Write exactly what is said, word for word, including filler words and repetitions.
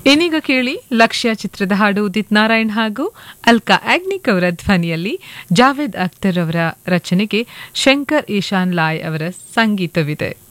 ಏನೀಗ ಕೇಳಿ ಲಕ್ಷ್ಯ ಚಿತ್ರದ ಹಾಡು ಉದಿತ್ ನಾರಾಯಣ್ ಹಾಗೂ ಅಲ್ಕಾ ಆಗ್ನಿಕ್ ಅವರ ಧ್ವನಿಯಲ್ಲಿ ಜಾವೇದ್ ಅಖ್ತರ್ ಅವರ ರಚನೆಗೆ ಶಂಕರ್ ಈಶಾನ್ ಲಾಯ್ ಅವರ ಸಂಗೀತವಿದೆ.